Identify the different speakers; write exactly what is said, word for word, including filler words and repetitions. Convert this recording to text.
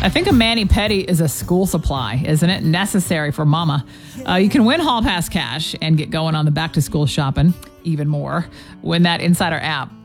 Speaker 1: I think a mani-pedi is a school supply, isn't it? Necessary for mama. Uh, you can win Hall Pass cash and get going on the back-to-school shopping even more when that Insider app